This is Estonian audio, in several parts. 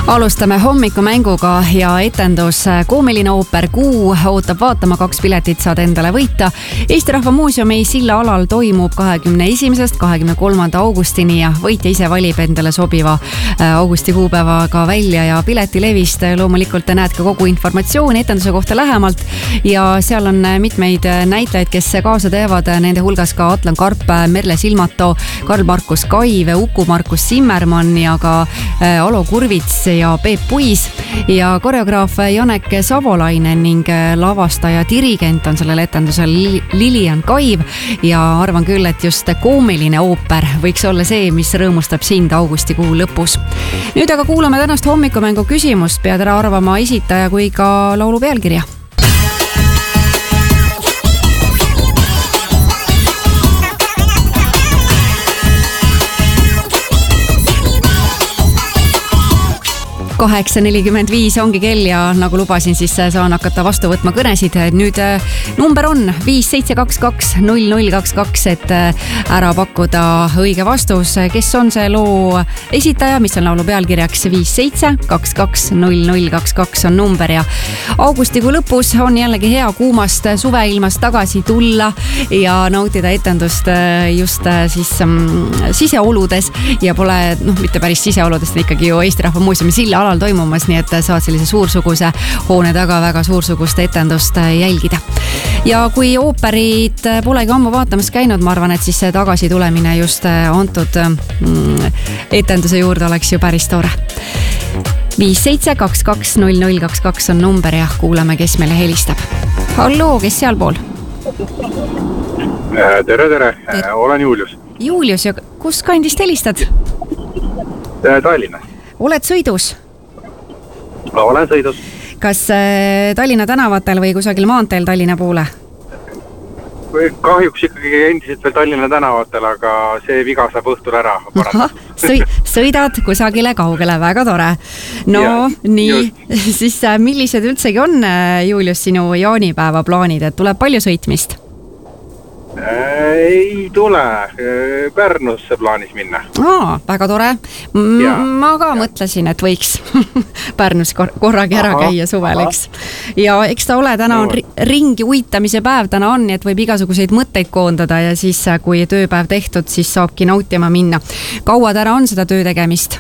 Alustame hommikumänguga ja etendus Koomiline ooper Kuu ootab vaatama, 2 piletit saad endale võita. Eesti Rahva Muuseumi Silla alal toimub 21. 23. augustini ja võitja ise valib endale sobiva augusti kuupäevaga välja ja piletilevist loomulikult näed ka kogu informatsiooni etenduse kohta lähemalt ja seal on mitmeid näitlejaid, kes kaasa teevad, nende hulgas ka Atlan Karp, Merle Silmato, Karl-Markus Kaive, Uku-Markus Simmermann ja ka Alo Kurvits ja Peep Puis ja koreograaf Janek Savolainen ning lavastaja dirigent on sellel etendusel Lilian Kaiv ja arvan küll, et just Koomiline ooper võiks olla see, mis rõõmustab sind augustikuu lõpus. Nüüd aga kuulame tänast hommikumängu küsimust, pead ära arvama esitaja kui ka laulu pealkirja. Kaheksa 45 ongi kell ja nagu lubasin, siis saan hakata vastu võtma kõnesid. Nüüd number on 5722 0022, et ära pakkuda õige vastus. Kes on see loo esitaja, mis on laulu pealkirjaks 5722 0022 on number ja augustikuu lõpus on jällegi hea kuumast suveilmast tagasi tulla ja nautida etendust just siis siseoludes ja pole, mitte päris siseoludest, ikkagi ju Eesti Rahva Muuseumi Silla alal toimumas, nii et saad sellise suursuguse hoone taga väga suursugust etendust jälgida. Ja kui ooperid polegi ammu vaatamas käinud, ma arvan, et siis see tagasi tulemine just antud etenduse juurde oleks ju päris tore. 5722 0022 on number ja kuulame, kes meile helistab. Halloo, kes sealpool? Tere. Olen Julius. Julius, ja kus kandist helistad? Tallinna. Oled sõidus? Olen sõidus. Kas Tallinna tänavatel või kusagil maanteel Tallinna poole? Kahjuks ikkagi endiselt veel Tallinna tänavatel, aga see viga saab õhtul ära. Sõidad kusagile kaugele, väga tore. No ja, nii, just. Siis millised üldsegi on, Julius, sinu jaanipäeva plaanid, et tuleb palju sõitmist? Ei tule, Pärnusse plaanis minna. Väga tore. Ma ka mõtlesin, et võiks Pärnus korragi ära käia suvel, eks. Ja eks ta ole, täna on ringi uitamise päev täna on, et võib igasuguseid mõtteid koondada ja siis, kui tööpäev tehtud, siis saabki nautima minna. Kaua täna on seda töö tegemist?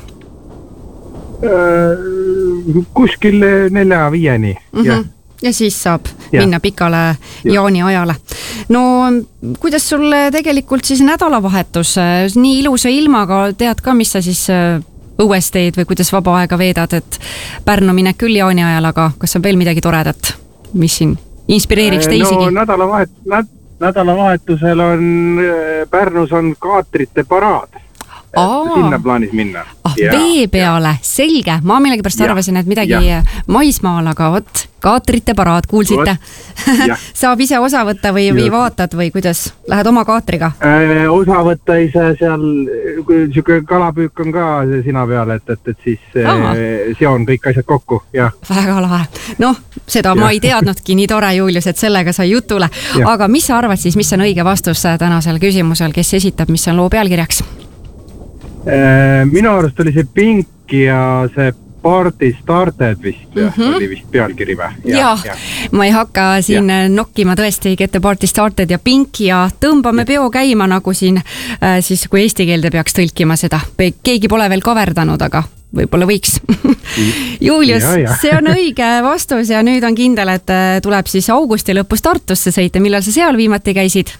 Kuskil 4-5-ni, jah. Ja siis saab minna pikale jaaniajale. No, kuidas sul tegelikult siis nädalavahetus nii ilusa ilmaga tead ka, mis sa siis õues teed või kuidas vaba aega veedad, et Pärnu minek küll jaaniajal, aga kas on veel midagi toredat, mis siin inspireeriks teisigi? No, nädalavahetusel on Pärnus on kaatrite paraad. Sinna plaanis minna. Vee peale, selge. Ma millegipärast arvasin, et midagi maismaal, aga võt, kaatrite paraad, kuulsite? Saab ise osa võtta või vaatad või kuidas? Lähed oma kaatriga? Osa võtta ise seal, kui kalapüük on ka sina peale, et siis seon kõik asjad kokku. Väga lahe. Noh, seda ma ei teadnudki, nii tore, Julius, et sellega sai jutule. Aga mis sa arvad siis, mis on õige vastus tänasel küsimusel, kes esitab, mis on loo pealkirjaks? Minu arust oli see Pink ja see Party Started vist, oli vist pealkiri või? Ja. Ma ei hakka siin nokkima tõesti Get the Party Started ja Pink ja tõmbame peo käima nagu siin, siis kui eesti keelde peaks tõlkima seda. Keegi pole veel kaverdanud, aga võib-olla võiks. Julius, see on õige vastus ja nüüd on kindel, et tuleb siis augusti lõpus Tartusse sõita. Millal sa seal viimati käisid?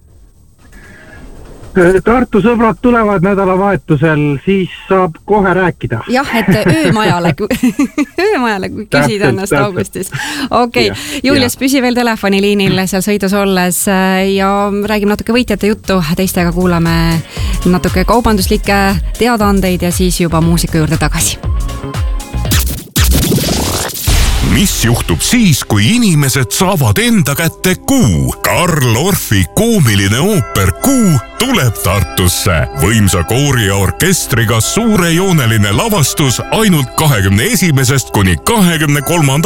Tartu sõbrad tulevad nädalavahetusel, siis saab kohe rääkida. Jah, et öömajale küsid ennast augustis. Okei, Julius, püsi veel telefoniliinil seal sõidus olles ja räägime natuke võitjate juttu. Teistega kuulame natuke kaubanduslikke teadaandeid ja siis juba muusika juurde tagasi. Mis juhtub siis, kui inimesed saavad enda kätte Kuu? Karl Orfi Koomiline ooper Kuu tuleb Tartusse. Võimsa koori ja orkestriga suurejooneline lavastus ainult 21. kuni 23.